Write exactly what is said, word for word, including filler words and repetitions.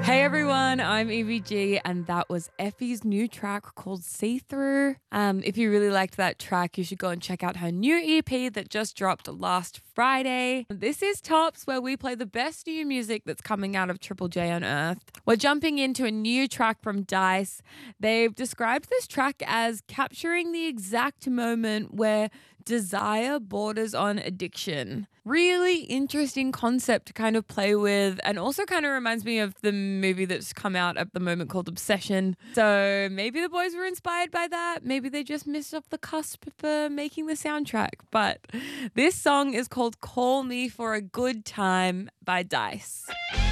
Hey everyone, I'm Evie G, and that was Effie's new track called See Through. Um, if you really liked that track, you should go and check out her new E P that just dropped last Friday. This is Tops, where we play the best new music that's coming out of Triple J on Earth. We're jumping into a new track from Dice. They've described this track as capturing the exact moment where desire borders on addiction. Really interesting concept to kind of play with, and also kind of reminds me of the movie that's come out at the moment called Obsession. So maybe the boys were inspired by that. Maybe they just missed off the cusp for making the soundtrack. But this song is called Call Me for a Good Time by Dice.